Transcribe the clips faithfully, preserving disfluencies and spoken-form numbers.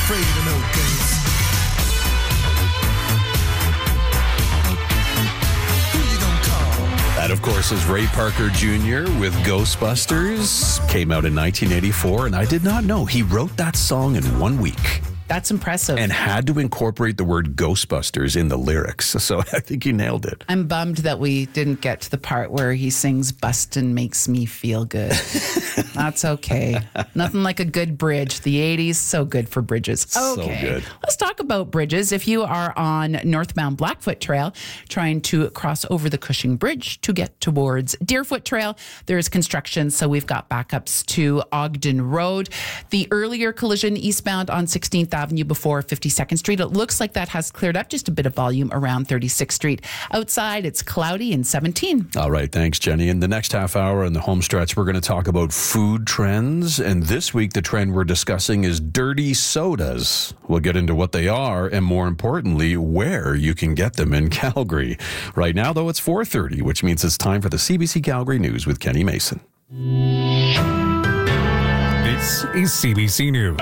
afraid of no ghosts. Who you gonna call? That, of course, is Ray Parker Junior with Ghostbusters. Came out in nineteen eighty-four, and I did not know he wrote that song in one week. That's impressive. And had to incorporate the word Ghostbusters in the lyrics. So I think you nailed it. I'm bummed that we didn't get to the part where he sings Bustin' Makes Me Feel Good. That's okay. Nothing like a good bridge. The eighties, so good for bridges. Okay. So good. Let's talk about bridges. If you are on northbound Blackfoot Trail trying to cross over the Cushing Bridge to get towards Deerfoot Trail, there is construction, so we've got backups to Ogden Road. The earlier collision eastbound on sixteenth Avenue before fifty-second Street, it looks like that has cleared up, just a bit of volume around thirty-sixth Street. Outside, it's cloudy and seventeen. All right, thanks, Jenny. In the next half hour in the home stretch, we're going to talk about food trends. And this week, the trend we're discussing is dirty sodas. We'll get into what they are and, more importantly, where you can get them in Calgary. Right now, though, it's four thirty, which means it's time for the C B C Calgary News with Kenny Mason. This is C B C News.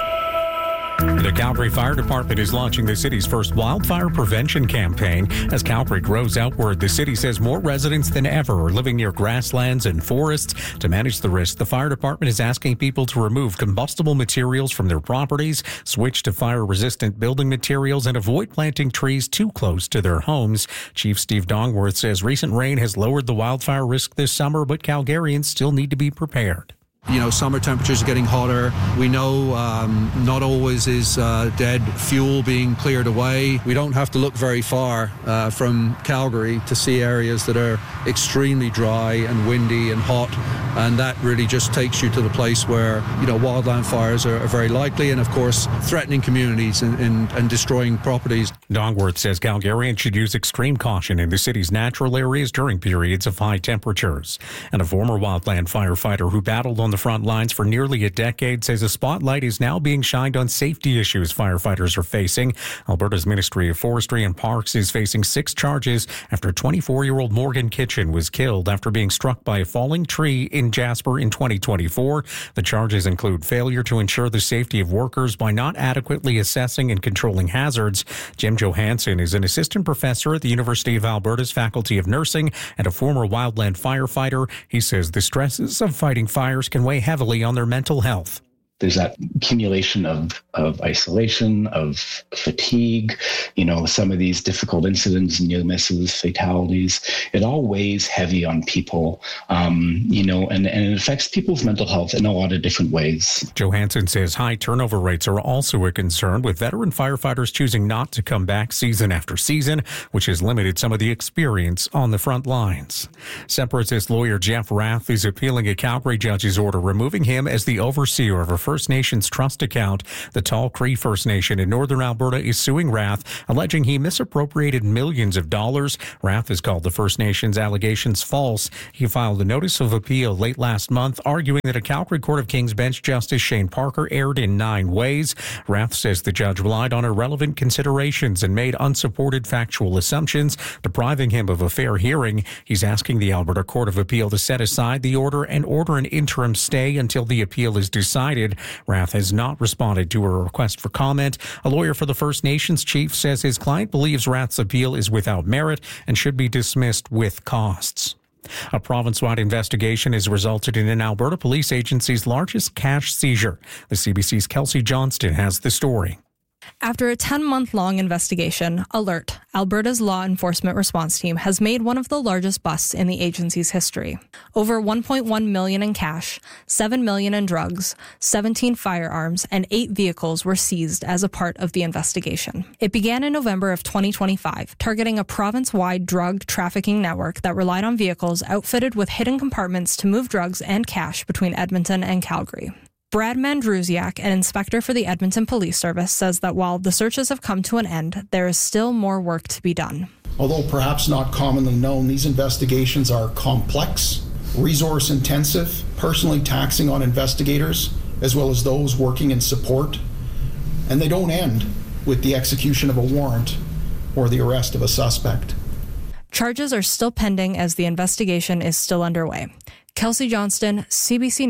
The Calgary Fire Department is launching the city's first wildfire prevention campaign. As Calgary grows outward, the city says more residents than ever are living near grasslands and forests. To manage the risk, the fire department is asking people to remove combustible materials from their properties, switch to fire-resistant building materials, and avoid planting trees too close to their homes. Chief Steve Dongworth says recent rain has lowered the wildfire risk this summer, but Calgarians still need to be prepared. You know, summer temperatures are getting hotter. We know um, not always is uh, dead fuel being cleared away. We don't have to look very far uh, from Calgary to see areas that are extremely dry and windy and hot. And that really just takes you to the place where, you know, wildland fires are, are very likely and, of course, threatening communities and, and, and destroying properties. Dongworth says Calgarians should use extreme caution in the city's natural areas during periods of high temperatures. And a former wildland firefighter who battled on the front lines for nearly a decade says a spotlight is now being shined on safety issues firefighters are facing. Alberta's Ministry of Forestry and Parks is facing six charges after twenty-four-year-old Morgan Kitchen was killed after being struck by a falling tree in Jasper in twenty twenty-four. The charges include failure to ensure the safety of workers by not adequately assessing and controlling hazards. Jim Johansson is an assistant professor at the University of Alberta's Faculty of Nursing and a former wildland firefighter. He says the stresses of fighting fires can weigh heavily on their mental health. There's that accumulation of, of isolation, of fatigue, you know, some of these difficult incidents, near misses, fatalities. It all weighs heavy on people, um, you know, and, and it affects people's mental health in a lot of different ways. Johansson says high turnover rates are also a concern, with veteran firefighters choosing not to come back season after season, which has limited some of the experience on the front lines. Separatist lawyer Jeff Rath is appealing a Calgary judge's order removing him as the overseer of a First Nations trust account. The Tall Cree First Nation in northern Alberta is suing Rath, alleging he misappropriated millions of dollars. Rath has called the First Nations allegations false. He filed a notice of appeal late last month, arguing that a Calgary Court of King's Bench Justice Shane Parker erred in nine ways. Rath says the judge relied on irrelevant considerations and made unsupported factual assumptions, depriving him of a fair hearing. He's asking the Alberta Court of Appeal to set aside the order and order an interim stay until the appeal is decided. Rath has not responded to a request for comment. A lawyer for the First Nations chief says his client believes Rath's appeal is without merit and should be dismissed with costs. A province-wide investigation has resulted in an Alberta Police Agency's largest cash seizure. The C B C's Kelsey Johnston has the story. After a ten-month-long investigation, Alert, Alberta's law enforcement response team, has made one of the largest busts in the agency's history. Over one point one million dollars in cash, seven million dollars in drugs, seventeen firearms, and eight vehicles were seized as a part of the investigation. It began in November of twenty twenty-five, targeting a province-wide drug trafficking network that relied on vehicles outfitted with hidden compartments to move drugs and cash between Edmonton and Calgary. Brad Mandrusiak, an inspector for the Edmonton Police Service, says that while the searches have come to an end, there is still more work to be done. Although perhaps not commonly known, these investigations are complex, resource-intensive, personally taxing on investigators, as well as those working in support, and they don't end with the execution of a warrant or the arrest of a suspect. Charges are still pending as the investigation is still underway. Kelsey Johnston, C B C News,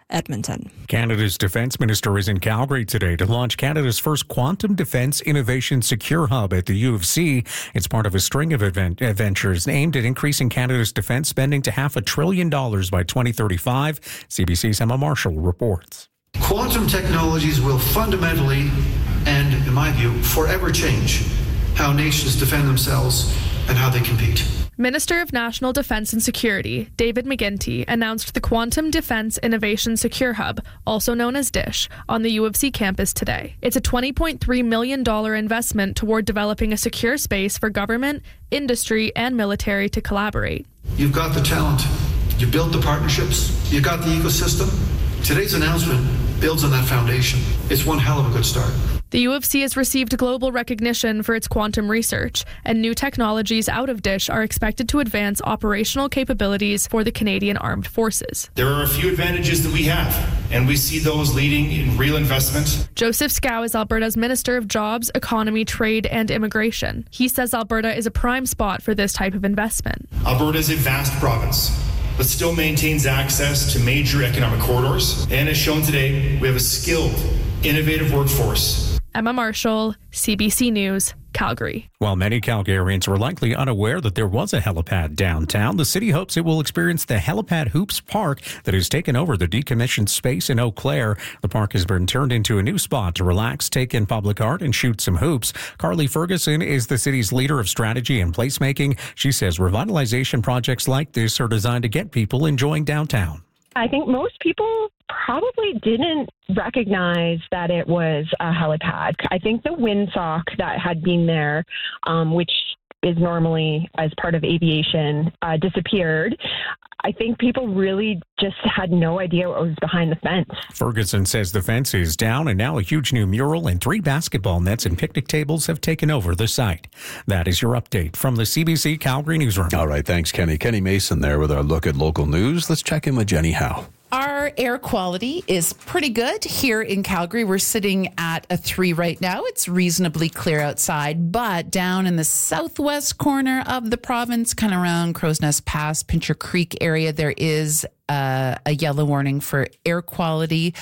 Edmonton. Canada's defense minister is in Calgary today to launch Canada's first quantum defense innovation secure hub at the U of C. It's part of a string of event- adventures aimed at increasing Canada's defense spending to half a trillion dollars by twenty thirty-five. C B C's Emma Marshall reports. Quantum technologies will fundamentally and, in my view, forever change how nations defend themselves and how they compete. Minister of National Defence and Security, David McGuinty, announced the Quantum Defence Innovation Secure Hub, also known as DISH, on the U of C campus today. It's a twenty point three million dollars investment toward developing a secure space for government, industry, and military to collaborate. You've got the talent. You built the partnerships. You got the ecosystem. Today's announcement builds on that foundation. It's one hell of a good start. The U of C has received global recognition for its quantum research, and new technologies out of DISH are expected to advance operational capabilities for the Canadian Armed Forces. There are a few advantages that we have, and we see those leading in real investment. Joseph Scow is Alberta's Minister of Jobs, Economy, Trade and Immigration. He says Alberta is a prime spot for this type of investment. Alberta is a vast province, but still maintains access to major economic corridors. And as shown today, we have a skilled, innovative workforce. Emma Marshall, C B C News, Calgary. While many Calgarians were likely unaware that there was a helipad downtown, the city hopes it will experience the Helipad Hoops Park that has taken over the decommissioned space in Eau Claire. The park has been turned into a new spot to relax, take in public art, and shoot some hoops. Carly Ferguson is the city's leader of strategy and placemaking. She says revitalization projects like this are designed to get people enjoying downtown. I think most people probably didn't recognize that it was a helipad. I think the windsock that had been there, um, which is normally as part of aviation, uh, disappeared. I think people really just had no idea what was behind the fence. Ferguson says the fence is down and now a huge new mural and three basketball nets and picnic tables have taken over the site. That is your update from the C B C Calgary Newsroom. All right, thanks, Kenny. Kenny Mason there with our look at local news. Let's check in with Jenny Howe. Our air quality is pretty good here in Calgary. We're sitting at a three right now. It's reasonably clear outside, but down in the southwest corner of the province, kind of around Crow's Nest Pass, Pincher Creek area, there is Uh, a yellow warning for air quality.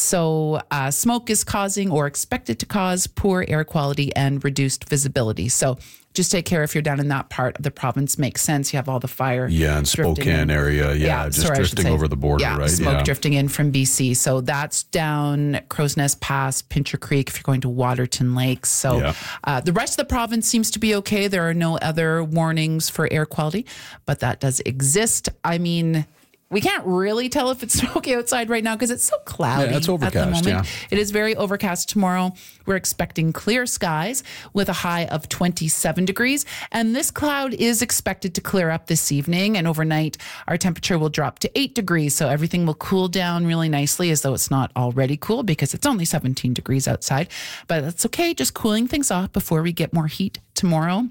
So uh, smoke is causing or expected to cause poor air quality and reduced visibility. So just take care if you're down in that part of the province. Makes sense. You have all the fire. Yeah, and Spokane area. Yeah, yeah just sorry, drifting over the border, yeah, right? Smoke yeah. drifting in from B C. So that's down Crow's Nest Pass, Pincher Creek, if you're going to Waterton Lakes. So yeah. uh, the rest of the province seems to be okay. There are no other warnings for air quality, but that does exist. I mean, we can't really tell if it's smoky outside right now because it's so cloudy yeah, it's overcast, at the moment. Yeah. It is very overcast tomorrow. We're expecting clear skies with a high of twenty-seven degrees. And this cloud is expected to clear up this evening. And overnight, our temperature will drop to eight degrees. So everything will cool down really nicely as though it's not already cool because it's only seventeen degrees outside. But that's okay. Just cooling things off before we get more heat tomorrow.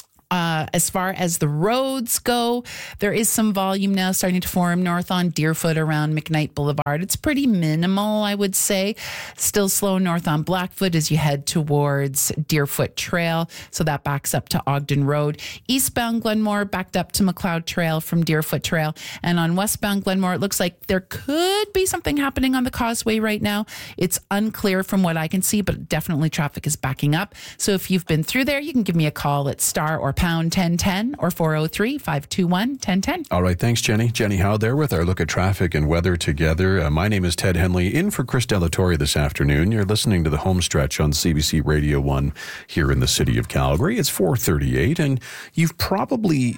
Uh, as far as the roads go, there is some volume now starting to form north on Deerfoot around McKnight Boulevard. It's pretty minimal, I would say. Still slow north on Blackfoot as you head towards Deerfoot Trail. So that backs up to Ogden Road. Eastbound Glenmore backed up to McLeod Trail from Deerfoot Trail. And on westbound Glenmore, it looks like there could be something happening on the causeway right now. It's unclear from what I can see, but definitely traffic is backing up. So if you've been through there, you can give me a call at star or pound ten ten or four oh three, five two one, one oh one oh. All right, thanks, Jenny. Jenny Howe there with our look at traffic and weather together. Uh, my name is Ted Henley, in for Chris Delatorre this afternoon. You're listening to the Home Stretch on C B C Radio one here in the city of Calgary. It's four thirty-eight, and you've probably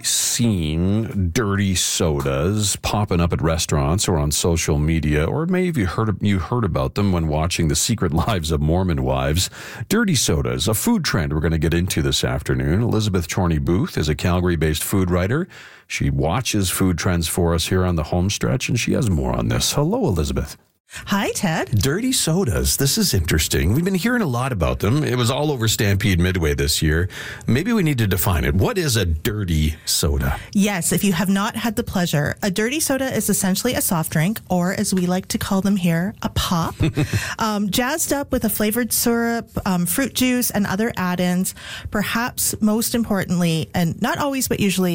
seen dirty sodas popping up at restaurants or on social media, or maybe you heard, you heard about them when watching The Secret Lives of Mormon Wives. Dirty sodas, a food trend we're going to get into this afternoon. Elizabeth Chorney Booth is a Calgary-based food writer. She watches food trends for us here on the Home Stretch, and she has more on this. Hello, Elizabeth. Hi, Ted. Dirty sodas. This is interesting. We've been hearing a lot about them. It was all over Stampede Midway this year. Maybe we need to define it. What is a dirty soda? Yes, if you have not had the pleasure, a dirty soda is essentially a soft drink, or as we like to call them here, a pop, um, jazzed up with a flavored syrup, um, fruit juice, and other add-ins. Perhaps most importantly, and not always but usually,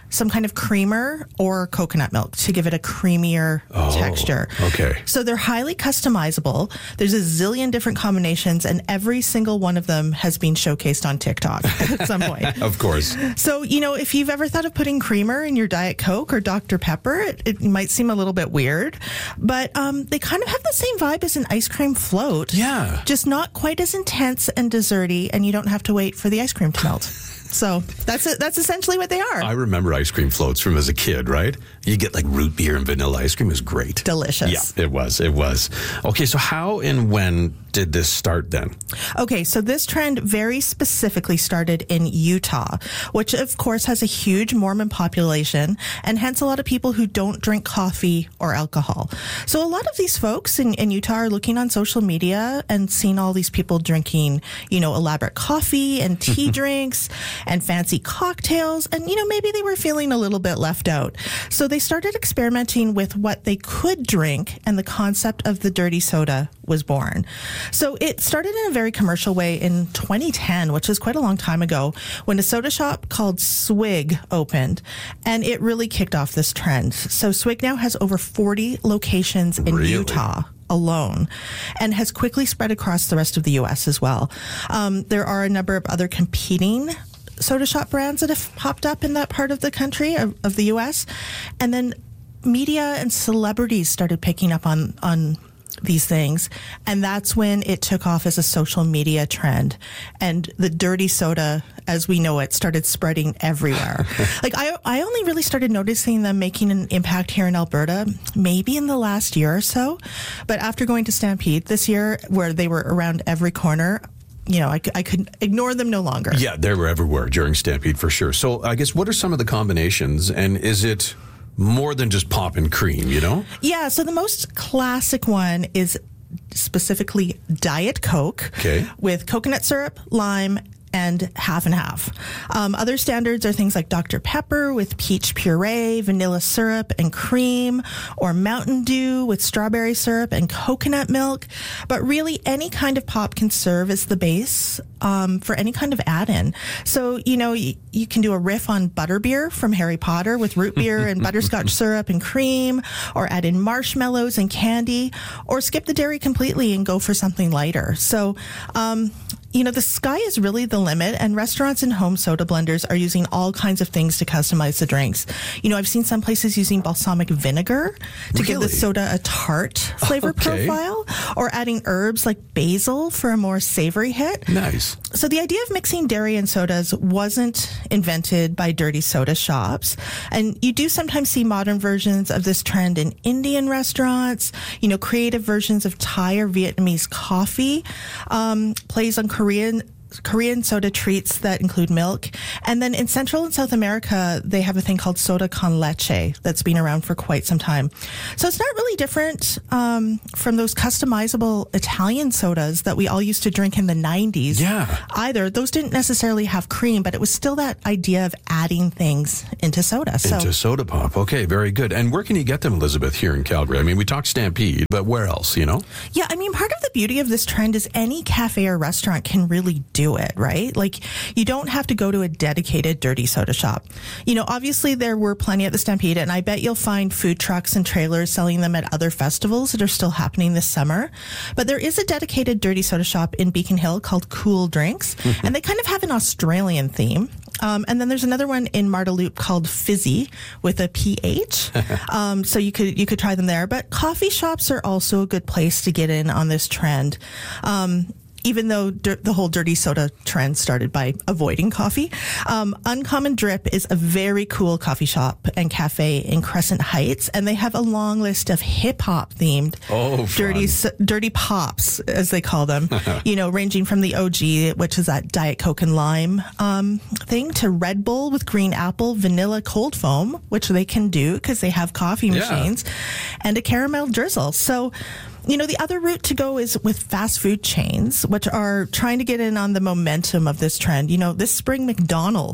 some kind of creamer or coconut milk to give it a creamier Oh, texture. okay. So they're highly customizable. There's a zillion different combinations, and every single one of them has been showcased on TikTok at some point. Of course. So, you know, if you've ever thought of putting creamer in your Diet Coke or Doctor Pepper, it, it might seem a little bit weird, but um, they kind of have the same vibe as an ice cream float. Yeah. Just not quite as intense and desserty, and you don't have to wait for the ice cream to melt. So that's it. That's essentially what they are. I remember ice cream floats from as a kid, right? You get like root beer and vanilla ice cream. It was great. Delicious. Yeah, it was. It was. Okay, so how and when did this start then? Okay, so this trend very specifically started in Utah, which of course has a huge Mormon population and hence a lot of people who don't drink coffee or alcohol. So a lot of these folks in, in Utah are looking on social media and seeing all these people drinking, you know, elaborate coffee and tea drinks and fancy cocktails. And, you know, maybe they were feeling a little bit left out. So they started experimenting with what they could drink, and the concept of the dirty soda was born. So it started in a very commercial way in twenty ten, which is quite a long time ago, when a soda shop called Swig opened, and it really kicked off this trend. So Swig now has over forty locations in Really? Utah alone, and has quickly spread across the rest of the U S as well. Um, there are a number of other competing soda shop brands that have popped up in that part of the country, of, of the U S, and then media and celebrities started picking up on on these things, and that's when it took off as a social media trend, and the dirty soda as we know it started spreading everywhere. Like I I only really started noticing them making an impact here in Alberta maybe in the last year or so, but after going to Stampede this year, where they were around every corner, you know, I, I could ignore them no longer. Yeah, they were everywhere during Stampede for sure. So I guess what are some of the combinations, and is it more than just pop and cream, you know? Yeah, so the most classic one is specifically Diet Coke, Okay. with coconut syrup, lime, and half and half. Um, other standards are things like Doctor Pepper with peach puree, vanilla syrup, and cream, or Mountain Dew with strawberry syrup and coconut milk. But really, any kind of pop can serve as the base um, for any kind of add-in. So, you know, y- you can do a riff on butterbeer from Harry Potter with root beer and butterscotch syrup and cream, or add in marshmallows and candy, or skip the dairy completely and go for something lighter. So, um, you know, the sky is really the limit, and restaurants and home soda blenders are using all kinds of things to customize the drinks. You know, I've seen some places using balsamic vinegar to give the Really? soda a tart flavor Okay. profile, or adding herbs like basil for a more savory hit. Nice. So the idea of mixing dairy and sodas wasn't invented by dirty soda shops. And you do sometimes see modern versions of this trend in Indian restaurants, you know, creative versions of Thai or Vietnamese coffee, um, plays on Korean Korean soda treats that include milk. And then in Central and South America, they have a thing called soda con leche that's been around for quite some time. So it's not really different um, from those customizable Italian sodas that we all used to drink in the nineties. Yeah. Either. Those didn't necessarily have cream, but it was still that idea of adding things into soda. So Into soda pop. Okay, very good. And where can you get them, Elizabeth, here in Calgary? I mean, we talked Stampede, but where else, you know? yeah, I mean, part of the beauty of this trend is any cafe or restaurant can really do it, right? Like, you don't have to go to a dedicated dirty soda shop. You know, obviously there were plenty at the Stampede, and I bet you'll find food trucks and trailers selling them at other festivals that are still happening this summer. But there is a dedicated dirty soda shop in Beacon Hill called Cool Drinks, and they kind of have an Australian theme. Um, and then there's another one in Marda Loop called Fizzy with a P H. um, so you could you could try them there. But coffee shops are also a good place to get in on this trend. Um, Even though dir- the whole dirty soda trend started by avoiding coffee, um, Uncommon Drip is a very cool coffee shop and cafe in Crescent Heights, and they have a long list of hip hop themed Oh, dirty fun. s- dirty pops, as they call them. You know, ranging from the O G, which is that Diet Coke and lime um, thing, to Red Bull with green apple, vanilla cold foam, which they can do because they have coffee Yeah. machines, and a caramel drizzle. So, you know, the other route to go is with fast food chains, which are trying to get in on the momentum of this trend. You know, this spring, McDonald's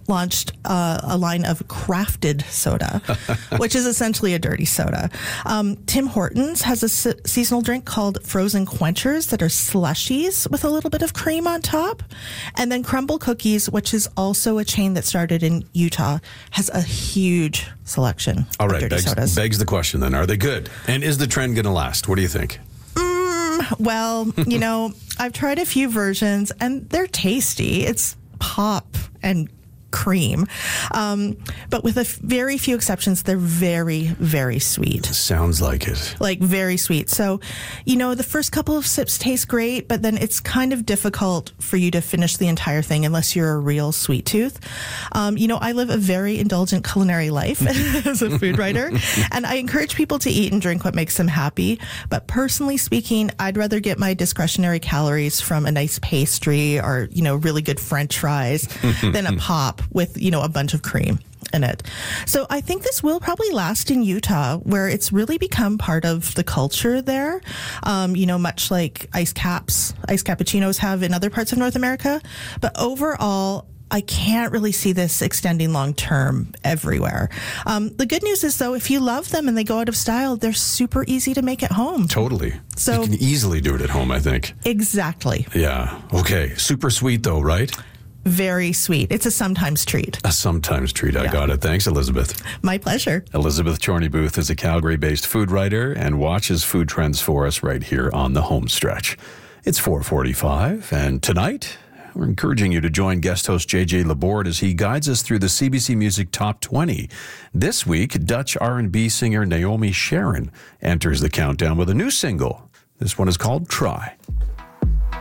launched uh, a line of crafted soda, which is essentially a dirty soda. Um, Tim Hortons has a se- seasonal drink called Frozen Quenchers that are slushies with a little bit of cream on top. And then Crumble Cookies, which is also a chain that started in Utah, has a huge selection All of right, dirty begs, sodas. begs the question then, are they good? And is the trend going to last? What do you think? Mm, well, you know, I've tried a few versions and they're tasty. It's pop and cream. Um, but with a f- very few exceptions, they're very, very sweet. Sounds like it. Like very sweet. So, you know, the first couple of sips taste great, but then it's kind of difficult for you to finish the entire thing unless you're a real sweet tooth. Um, you know, I live a very indulgent culinary life as a food writer, and I encourage people to eat and drink what makes them happy. But personally speaking, I'd rather get my discretionary calories from a nice pastry or, you know, really good French fries than a pop with, you know, a bunch of cream in it. So I think this will probably last in Utah, where it's really become part of the culture there. Um, you know, much like ice caps, ice cappuccinos have in other parts of North America. But overall, I can't really see this extending long term everywhere. Um, the good news is, though, if you love them and they go out of style, they're super easy to make at home. Totally. So you can easily do it at home, I think. Exactly. Yeah. Okay. Super sweet, though, right? Very sweet. It's a sometimes treat. A sometimes treat. I Yeah. got it. Thanks, Elizabeth. My pleasure. Elizabeth Chorney Booth is a Calgary-based food writer and watches food trends for us right here on the home stretch. It's four forty-five, and tonight we're encouraging you to join guest host J J Laborde as he guides us through the C B C Music Top twenty. This week, Dutch R and B singer Naomi Sharon enters the countdown with a new single. This one is called Try.